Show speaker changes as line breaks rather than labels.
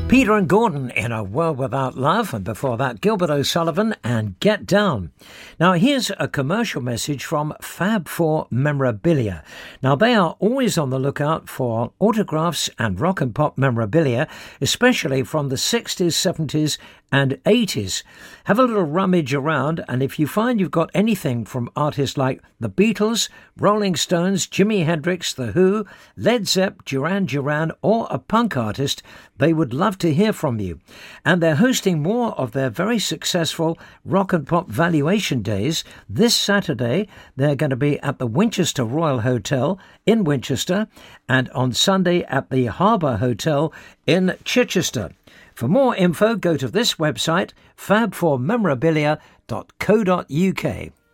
Peter and Gordon in A World Without Love, and before that Gilbert O'Sullivan and Get Down. Now here's a commercial message from Fab Four Memorabilia. Now they are always on the lookout for autographs and rock and pop memorabilia, especially from the 60s, 70s and 80s. Have a little rummage around, and if you find you've got anything from artists like the Beatles, Rolling Stones, Jimi Hendrix, The Who, Led Zepp, Duran Duran, or a punk artist, they would love to hear from you. And they're hosting more of their very successful rock and pop valuation days. This Saturday, they're going to be at the Winchester Royal Hotel in Winchester, and on Sunday at the Harbour Hotel in Chichester. For more info, go to this website, fab4memorabilia.co.uk.